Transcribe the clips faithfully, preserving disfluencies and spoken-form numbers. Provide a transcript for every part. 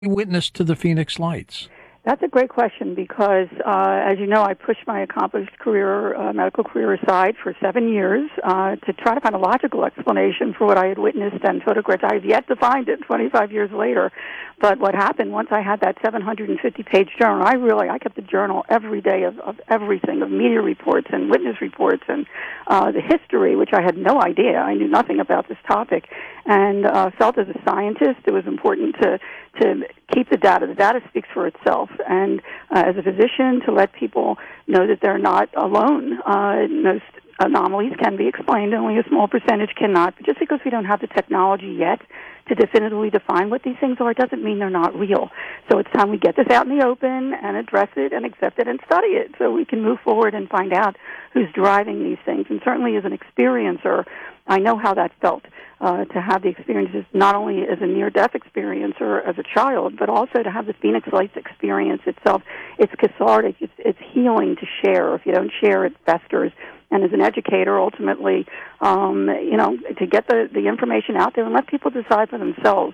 witness to the Phoenix Lights? That's a great question because, uh, as you know, I pushed my accomplished career, uh, medical career aside for seven years uh, to try to find a logical explanation for what I had witnessed and photographed. I have yet to find it twenty-five years later. But what happened once I had that seven hundred fifty page journal, I really, I kept a journal every day of, of everything, of media reports and witness reports and uh, the history, which I had no idea. I knew nothing about this topic, and uh, felt as a scientist it was important to to keep the data. The data speaks for itself. And uh, as a physician, to let people know that they're not alone. Uh, most anomalies can be explained, only a small percentage cannot. But just because we don't have the technology yet to definitively define what these things are doesn't mean they're not real. So it's time we get this out in the open and address it and accept it and study it so we can move forward and find out who's driving these things. And certainly as an experiencer, I know how that felt. Uh, to have the experiences not only as a near-death experience or as a child, but also to have the Phoenix Lights experience itself. It's cathartic. It's, it's healing to share. If you don't share, it festers. And as an educator, ultimately, um, you know, to get the, the information out there and let people decide for themselves.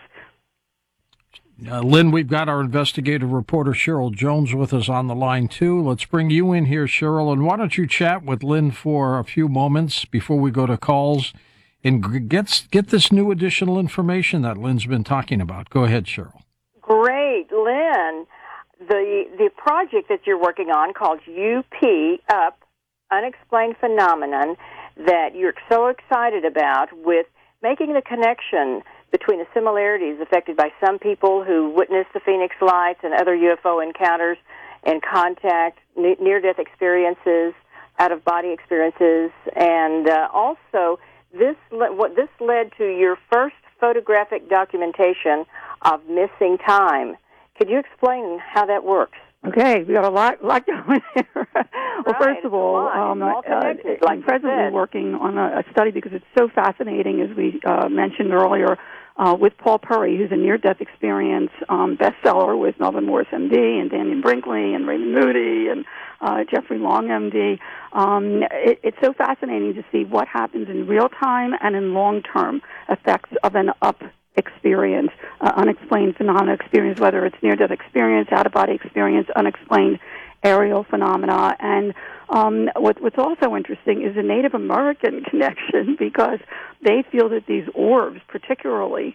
Uh, Lynn, we've got our investigative reporter Cheryl Jones with us on the line, too. Let's bring you in here, Cheryl, and why don't you chat with Lynn for a few moments before we go to calls and get, get this new additional information that Lynn's been talking about. Go ahead, Cheryl. Great. Lynn, the the project that you're working on called U P, UP, Unexplained Phenomenon, that you're so excited about with making the connection between the similarities affected by some people who witnessed the Phoenix Lights and other U F O encounters and contact, near-death experiences, out-of-body experiences, and uh, also this what this led to your first photographic documentation of missing time. Could you explain how that works? Okay, we got a lot, lot going here. Well, right, first of all, um, all uh, like I'm presently working on a, a study because it's so fascinating, as we uh, mentioned earlier, uh, with Paul Perry, who's a near-death experience um, bestseller with Melvin Morris, M D, and Daniel Brinkley, and Raymond Moody, and uh, Jeffrey Long, M D. Um, it, it's so fascinating to see what happens in real time and in long-term effects of an up experience, uh, unexplained phenomena experience, whether it's near-death experience, out-of-body experience, unexplained aerial phenomena. And um, what, what's also interesting is the Native American connection, because they feel that these orbs, particularly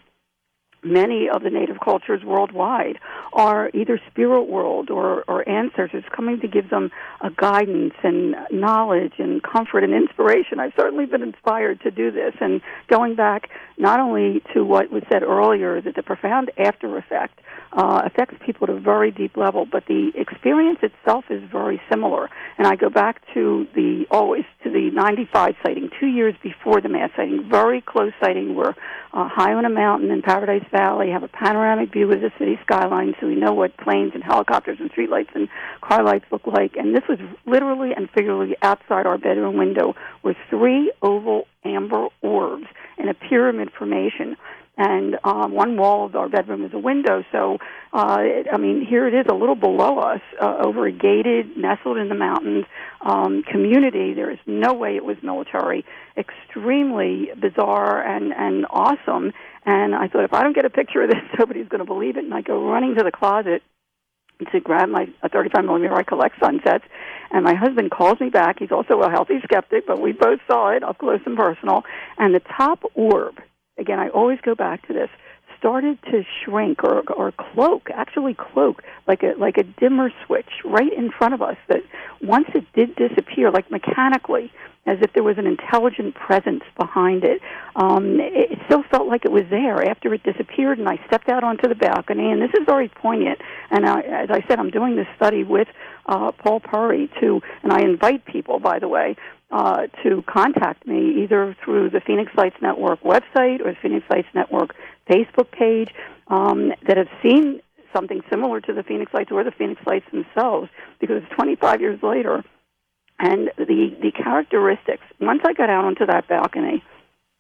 many of the native cultures worldwide, are either spirit world or, or ancestors coming to give them a guidance and knowledge and comfort and inspiration. I've certainly been inspired to do this. And going back not only to what was said earlier, that the profound after effect uh, affects people at a very deep level, but the experience itself is very similar. And I go back to the always to the ninety-five sighting, two years before the mass sighting, very close sighting. We're uh, high on a mountain in Paradise Valley, have a panoramic view of the city skyline, so we know what planes and helicopters and streetlights and car lights look like. And this was literally and figuratively outside our bedroom window were three oval amber orbs in a pyramid formation. And um, one wall of our bedroom is a window, so, uh, it, I mean, here it is a little below us, uh, over a gated, nestled in the mountains um, community. There is no way it was military. Extremely bizarre and, and awesome. And I thought, if I don't get a picture of this, nobody's going to believe it. And I go running to the closet to grab my a thirty-five millimeter. I collect sunsets. And my husband calls me back. He's also a healthy skeptic, but we both saw it up close and personal. And the top orb, again, I always go back to this, started to shrink or or cloak, actually cloak, like a like a dimmer switch right in front of us, that once it did disappear, like mechanically, as if there was an intelligent presence behind it, um, it still felt like it was there after it disappeared, and I stepped out onto the balcony, and this is very poignant, and I, as I said, I'm doing this study with uh, Paul Perry, to, and I invite people, by the way, Uh, to contact me either through the Phoenix Lights Network website or the Phoenix Lights Network Facebook page um, that have seen something similar to the Phoenix Lights or the Phoenix Lights themselves, because it's twenty-five years later. And the, the characteristics, once I got out onto that balcony,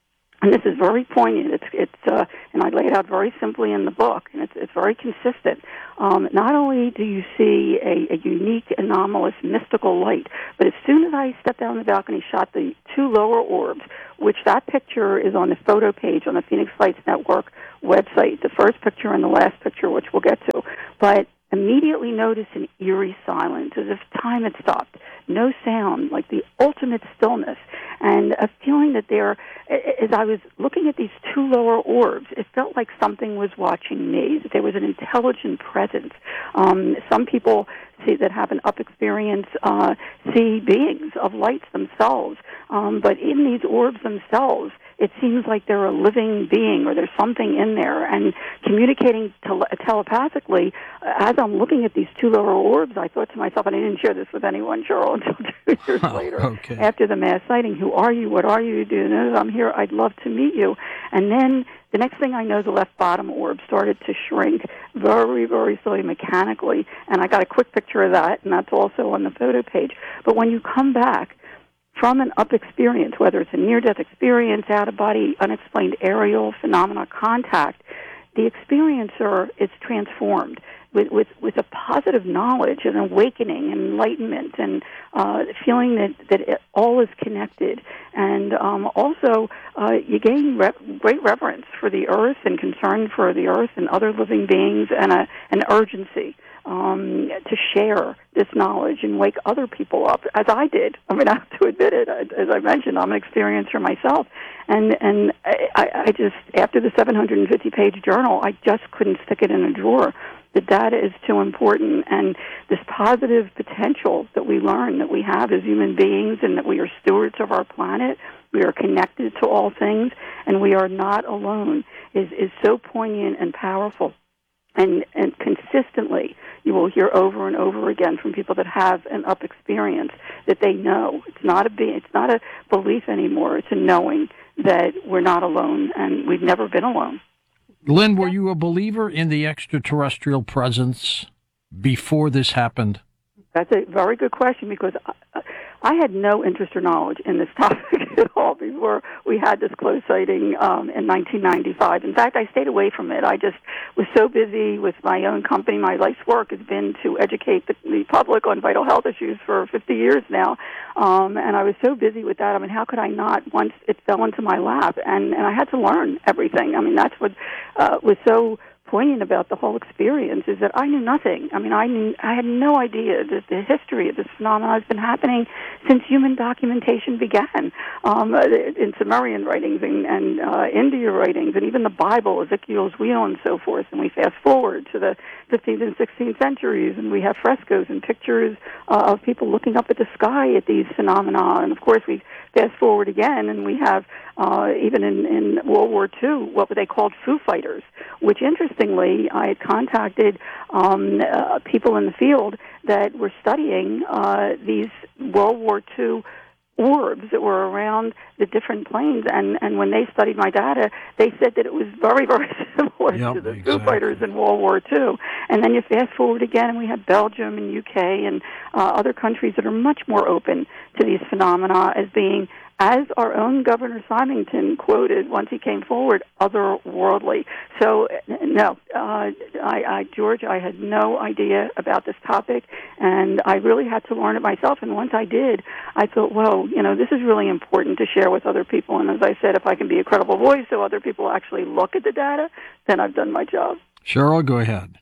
And this is very poignant. It's, it's, uh, and I lay it out very simply in the book, and it's, it's very consistent. Um, not only do you see a, a unique, anomalous, mystical light, but as soon as I stepped down the balcony, shot the two lower orbs, which that picture is on the photo page on the Phoenix Lights Network website, the first picture and the last picture, which we'll get to. But immediately noticed an eerie silence, as if time had stopped. No sound, like the ultimate stillness, and a feeling that there, as I was looking at these two lower orbs, it felt like something was watching me, that there was an intelligent presence. Um, some people see that have an up experience uh, see beings of lights themselves, um, but in these orbs themselves, it seems like they're a living being or there's something in there. And communicating tele- telepathically, uh, as I'm looking at these two lower orbs, I thought to myself, and I didn't share this with anyone, Cheryl, until two years oh, later, okay. after the mass sighting, who are you? What are you? Do you know I'm here? I'd love to meet you. And then the next thing I know, the left bottom orb started to shrink very, very slowly, mechanically. And I got a quick picture of that, and that's also on the photo page. But when you come back from an up experience, whether it's a near-death experience, out-of-body, unexplained aerial phenomena contact, the experiencer is transformed with, with, with a positive knowledge and awakening and enlightenment and uh, feeling that, that it all is connected. And um, also, uh, you gain re- great reverence for the earth and concern for the earth and other living beings and a, an urgency um, to share this knowledge and wake other people up, as I did. I mean, I have to admit it. As I mentioned, I'm an experiencer myself. And and I, I just, after the seven hundred fifty page journal, I just couldn't stick it in a drawer. The data is too important, and this positive potential that we learn that we have as human beings and that we are stewards of our planet, we are connected to all things, and we are not alone, is, is so poignant and powerful. And, and consistently, you will hear over and over again from people that have an up experience that they know. It's not a be, it's not a belief anymore. It's a knowing that we're not alone, and we've never been alone. Lynn, were you a believer in the extraterrestrial presence before this happened? That's a very good question, because I, I had no interest or knowledge in this topic at all before we had this close sighting um, in nineteen ninety-five. In fact, I stayed away from it. I just was so busy with my own company. My life's work has been to educate the, the public on vital health issues for fifty years now, um, and I was so busy with that. I mean, how could I not once it fell into my lap? And, and I had to learn everything. I mean, that's what uh, was so poignant about the whole experience, is that I knew nothing. I mean, I knew I had no idea that the history of this phenomenon has been happening since human documentation began, um, in Sumerian writings and, and uh, India writings, and even the Bible, Ezekiel's wheel, and so forth. And we fast forward to the fifteenth and sixteenth centuries, and we have frescoes and pictures uh, of people looking up at the sky at these phenomena. And of course, we fast forward again, and we have uh, even in, in World War Two what they called Foo Fighters, which interestingly, I had contacted um, uh, people in the field that were studying uh, these World War Two orbs that were around the different planes, and, and when they studied my data, they said that it was very, very similar yep, to the exactly. Foo Fighters in World War Two. And then you fast forward again, and we have Belgium and U K and uh, other countries that are much more open to these phenomena as being, as our own Governor Symington quoted once he came forward, otherworldly. So, no, uh, I, I, George, I had no idea about this topic, and I really had to learn it myself. And once I did, I thought, whoa, you know, this is really important to share with other people. And as I said, if I can be a credible voice so other people actually look at the data, then I've done my job. Cheryl, go ahead.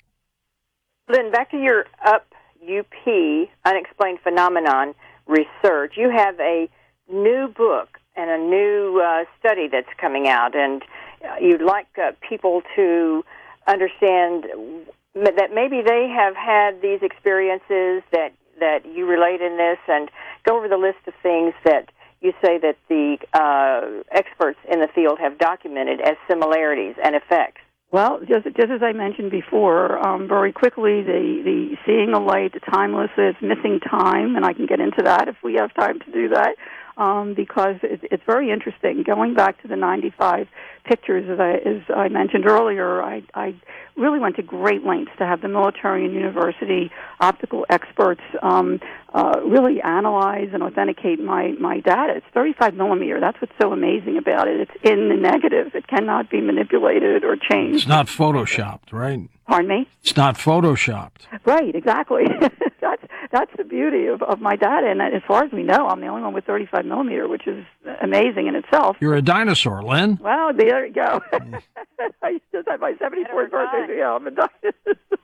Lynn, back to your U P, U P, Unexplained Phenomenon research. You have a new book and a new uh, study that's coming out, and uh, you'd like uh, people to understand that maybe they have had these experiences that, that you relate in this, and go over the list of things that you say that the uh, experts in the field have documented as similarities and effects. Well, just just as I mentioned before, um, very quickly, the, the seeing the light, the timelessness, missing time, and I can get into that if we have time to do that. um, because it, it's very interesting. Going back to the ninety-five pictures, as I, as I mentioned earlier, I, I really went to great lengths to have the military and university optical experts um, uh, really analyze and authenticate my, my data. It's thirty-five millimeter. That's what's so amazing about it. It's in the negative. It cannot be manipulated or changed. It's not photoshopped, right? Pardon me? It's not photoshopped. Right, exactly. that's that's the beauty of, of my data. And as far as we know, I'm the only one with thirty-five millimeter, which is amazing in itself. You're a dinosaur, Lynn. Well, there you go. I just had my seventy-fourth birthday. So yeah, I'm a dinosaur.